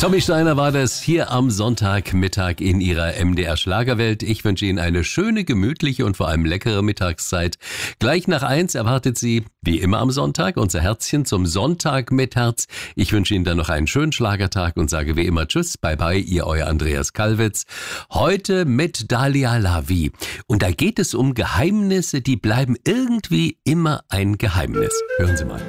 Tommy Steiner war das hier am Sonntagmittag in Ihrer MDR Schlagerwelt. Ich wünsche Ihnen eine schöne, gemütliche und vor allem leckere Mittagszeit. Gleich nach 1 erwartet Sie, wie immer am Sonntag, unser Herzchen zum Sonntag mit Herz. Ich wünsche Ihnen dann noch einen schönen Schlagertag und sage wie immer Tschüss, bye bye, Ihr euer Andreas Kalwitz. Heute mit Dalia Lavi. Und da geht es um Geheimnisse, die bleiben irgendwie immer ein Geheimnis. Hören Sie mal.